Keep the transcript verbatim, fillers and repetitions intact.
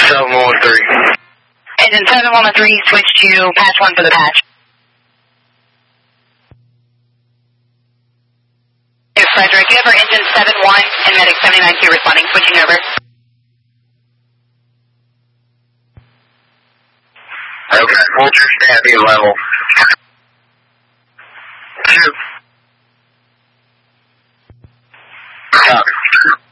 seven one three. Engine seven one three, switch to patch one for the patch. Frederick, you have our engine seven one and medic seventy-nine two responding, switching over. Okay, hold your staffing level. Two.